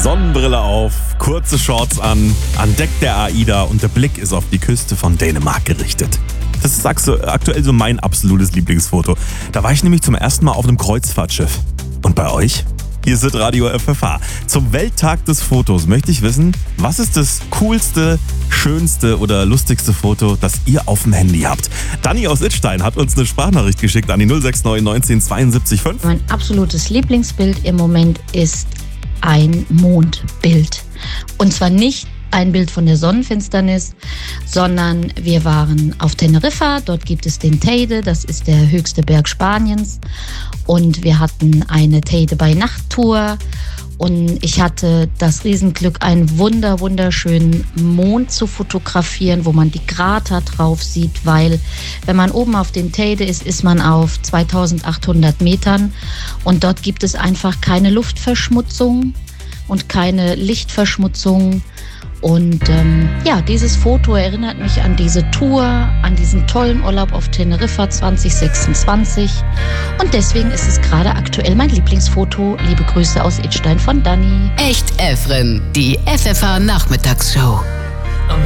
Sonnenbrille auf, kurze Shorts an Deck der AIDA und der Blick ist auf die Küste von Dänemark gerichtet. Das ist aktuell so mein absolutes Lieblingsfoto. Da war ich nämlich zum ersten Mal auf einem Kreuzfahrtschiff. Und bei euch? Hier ist Radio FFH. Zum Welttag des Fotos möchte ich wissen, was ist das coolste, schönste oder lustigste Foto, das ihr auf dem Handy habt? Dani aus Idstein hat uns eine Sprachnachricht geschickt an die 069 19 72 5. Mein absolutes Lieblingsbild im Moment ist ein Mondbild. Und zwar nicht ein Bild von der Sonnenfinsternis, sondern wir waren auf Teneriffa. Dort gibt es den Teide, das ist der höchste Berg Spaniens. Und wir hatten eine Teide bei Nacht-Tour. Und ich hatte das Riesenglück, einen wunderschönen Mond zu fotografieren, wo man die Krater drauf sieht, weil wenn man oben auf dem Teide ist, ist man auf 2800 Metern und dort gibt es einfach keine Luftverschmutzung und keine Lichtverschmutzung. Und dieses Foto erinnert mich an diese Tour, an diesen tollen Urlaub auf Teneriffa 2026. Und deswegen ist es gerade aktuell mein Lieblingsfoto. Liebe Grüße aus Idstein von Dani. Echt Efren, die FFH Nachmittagsshow.